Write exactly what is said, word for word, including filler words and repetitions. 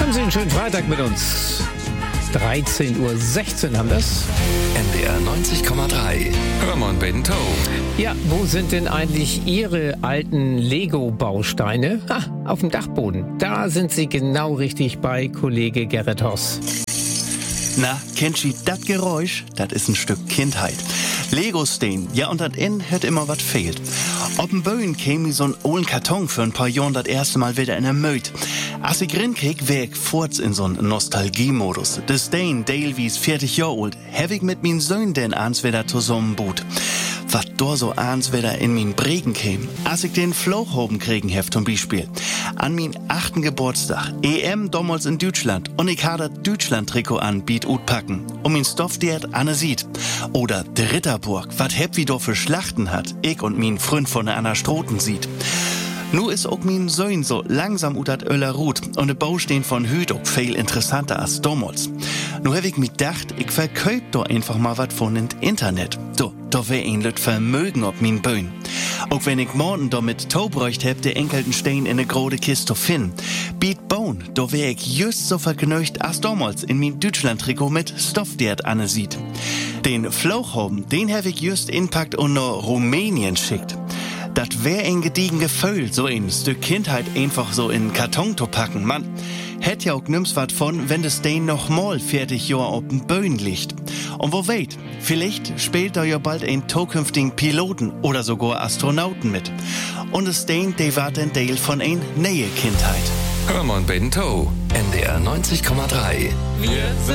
Haben Sie einen schönen Freitag mit uns. dreizehn Uhr sechzehn haben wir es. N D R neunzig Komma drei. Hörmann Bento. Ja, wo sind denn eigentlich Ihre alten Lego-Bausteine? Ha, auf dem Dachboden. Da sind Sie genau richtig bei Kollege Gerrit Hoss. Na, kennt Sie das Geräusch? Das ist ein Stück Kindheit. Lego-Stein, ja, und das in hätt immer was fehlt. Ob ein Böen käme so ein ollen Karton für ein paar Jahren das erste Mal wieder in der Möd. Als ich grin krieg, wär ich furz in so'n Nostalgie-Modus. Der Stein, Dale wie's vierzig Jahre alt, hab ich mit min Söhn denn ans wieder zusammenbut. Was da so ans wieder in min Bregen käm, als ich den Flauchhoben kriegen hef zum Beispiel. An min achten Geburtstag, E M damals in Deutschland, und ich hatte das Deutschland-Trikot an, biet ut packen. Und min Stoff, die hat Anne sieht. Oder der Ritterburg, wat heb wie do für Schlachten hat, ich und min Freund von der Anna Stroten sieht. Nu is ook min Söhn so langsam ut dat Öller Rut und de Baustehen von Hüt ook viel interessanter als damals. Nu hab ich mir gedacht, ich verköp do einfach mal wat von int Internet. Do, do wär ein lüt Vermögen ob min Böen. Auch wenn ich morgen do mit Taubräucht heb, de enkelten Stein in ne grode Kiste finden. Biet bauen, do wär ich just so vergnügt als damals in min Deutschland-Trikot mit Stoff, der Anne sieht. Den Flauchhoben, den hab ich just inpackt und nach Rumänien schickt. Das wär ein gediegen Gefühl, so ein Stück Kindheit einfach so in Karton zu packen. Man hätt ja auch nimm's wat von, wenn das Stein noch mal vierzig Jahre auf den Böen liegt. Und wo weit, vielleicht spielt da ja bald ein zukünftigen Piloten oder sogar Astronauten mit. Und das Stein, der war ein Teil von ein neue Kindheit. Hörmann Bento. N D R neunzig Komma drei. Wir sind